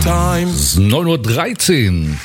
Times. 9:13 Uhr.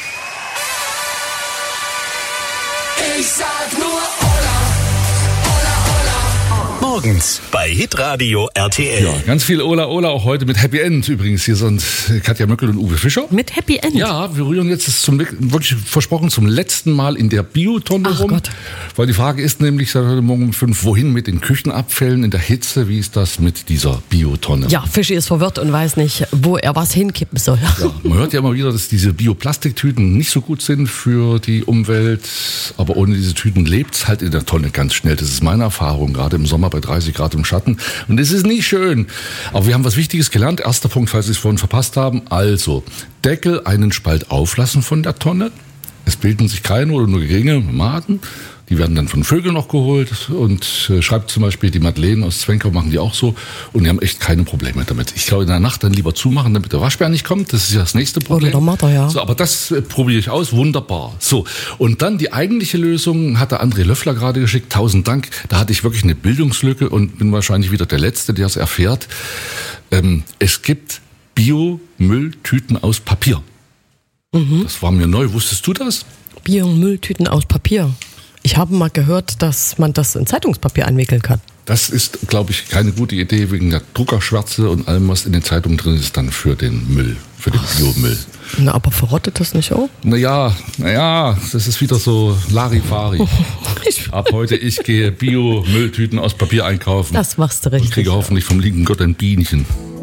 Ich sag nur Holla, Holla, Holla. Morgens bei Hitradio RTL. Ja, ganz viel Ola Ola, auch heute mit Happy End übrigens. Hier sind Katja Möckel und Uwe Fischer. Mit Happy End? Ja, wir rühren jetzt wirklich versprochen zum letzten Mal in der Biotonne rum. Gott. Weil die Frage ist nämlich seit heute Morgen um 5, wohin mit den Küchenabfällen in der Hitze? Wie ist das mit dieser Biotonne? Ja, Fischi ist verwirrt und weiß nicht, wo er was hinkippen soll. Ja, man hört ja immer wieder, dass diese Bioplastiktüten nicht so gut sind für die Umwelt. Aber ohne diese Tüten lebt's halt in der Tonne ganz schnell. Das ist meine Erfahrung, gerade im Sommer bei 30 Grad im Schatten. Und es ist nicht schön. Aber wir haben was Wichtiges gelernt. Erster Punkt, falls Sie es vorhin verpasst haben. Also, Deckel einen Spalt auflassen von der Tonne. Es bilden sich keine oder nur geringe Maden. Die werden dann von Vögeln noch geholt und schreibt zum Beispiel die Madeleine aus Zwenkau, machen die auch so und die haben echt keine Probleme damit. Ich glaube, in der Nacht dann lieber zumachen, damit der Waschbär nicht kommt. Das ist ja das nächste Problem. Oder der Mutter, ja. So, aber das probiere ich aus. Wunderbar. So. Und dann die eigentliche Lösung hat der André Löffler gerade geschickt. 1000 Dank. Da hatte ich wirklich eine Bildungslücke und bin wahrscheinlich wieder der Letzte, der es erfährt. Es gibt Biomülltüten aus Papier. Mhm. Das war mir neu. Wusstest du das? Biomülltüten aus Papier. Ich habe mal gehört, dass man das in Zeitungspapier einwickeln kann. Das ist, glaube ich, keine gute Idee wegen der Druckerschwärze und allem, was in den Zeitungen drin ist, dann für den Müll, für den Biomüll. Na, aber verrottet das nicht auch? Naja, das ist wieder so Larifari. Ab heute, ich gehe Biomülltüten aus Papier einkaufen. Das machst du richtig. Und kriege hoffentlich vom lieben Gott ein Bienchen.